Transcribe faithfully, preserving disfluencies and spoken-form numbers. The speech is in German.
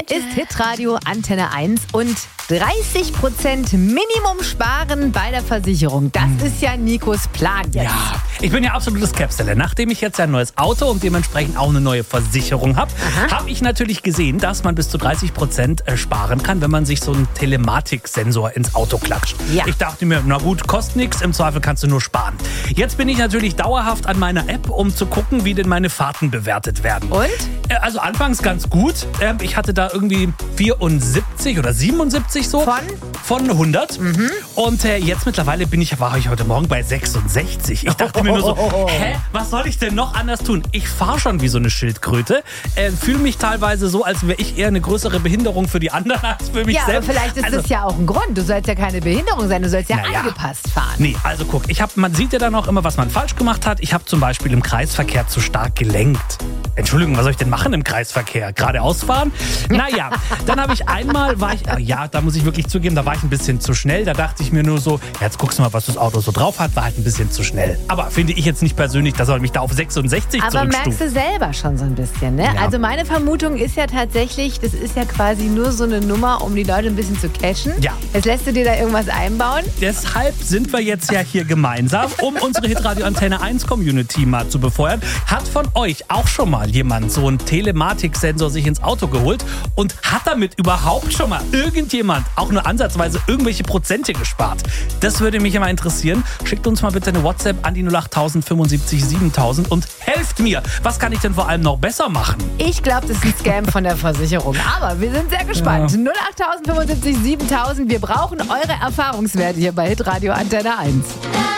ist Hitradio Antenne eins und dreißig Prozent Minimum sparen bei der Versicherung. Das hm. ist ja Nikos Plan jetzt. Ja, ich bin ja absolutes Scapseller. Nachdem ich jetzt ein neues Auto und dementsprechend auch eine neue Versicherung habe, habe ich natürlich gesehen, dass man bis zu dreißig Prozent sparen kann, wenn man sich so einen Telematiksensor ins Auto klatscht. Ja. Ich dachte mir, na gut, kostet nichts, im Zweifel kannst du nur sparen. Jetzt bin ich natürlich dauerhaft an meiner App, um zu gucken, wie denn meine Fahrten bewertet werden. Und? Also anfangs ganz gut. Ich hatte da irgendwie vierundsiebzig oder siebenundsiebzig so. Von? Von hundert. Mhm. Und äh, jetzt mittlerweile bin ich, war ich heute Morgen bei sechsundsechzig. Ich dachte mir nur so, hä, was soll ich denn noch anders tun? Ich fahre schon wie so eine Schildkröte. Äh, Fühle mich teilweise so, als wäre ich eher eine größere Behinderung für die anderen als für mich ja, selbst. Aber vielleicht ist also, das ja auch ein Grund. Du sollst ja keine Behinderung sein, du sollst ja ja. angepasst fahren. Nee, also guck, ich hab, man sieht ja dann auch immer, was man falsch gemacht hat. Ich habe zum Beispiel im Kreisverkehr zu stark gelenkt. Entschuldigung, was soll ich denn machen im Kreisverkehr? Geradeaus fahren? Naja, dann habe ich einmal, war ich, ja, da muss ich wirklich zugeben, da war ich ein bisschen zu schnell. Da dachte ich mir nur so, ja, jetzt guckst du mal, was das Auto so drauf hat, war halt ein bisschen zu schnell. Aber finde ich jetzt nicht persönlich, da soll mich da auf sechsundsechzig Aber zurückstufen. merkst du selber schon so ein bisschen, ne? Ja. Also meine Vermutung ist ja tatsächlich, das ist ja quasi nur so eine Nummer, um die Leute ein bisschen zu cashen. Ja. Jetzt lässt du dir da irgendwas einbauen. Deshalb sind wir jetzt ja hier gemeinsam, um unsere Hitradio Antenne eins Community mal zu befeuern. Hat von euch auch schon mal jemand so einen Telematiksensor sich ins Auto geholt und hat damit überhaupt schon mal irgendjemand auch nur ansatzweise irgendwelche Prozente gespart? Das würde mich immer interessieren. Schickt uns mal bitte eine WhatsApp an die null acht tausend fünfundsiebzig siebentausend und helft mir. Was kann ich denn vor allem noch besser machen? Ich glaube, das ist ein Scam von der Versicherung. Aber wir sind sehr gespannt. Ja. null acht tausend fünfundsiebzig siebentausend. Wir brauchen eure Erfahrungswerte hier bei Hitradio Antenne eins.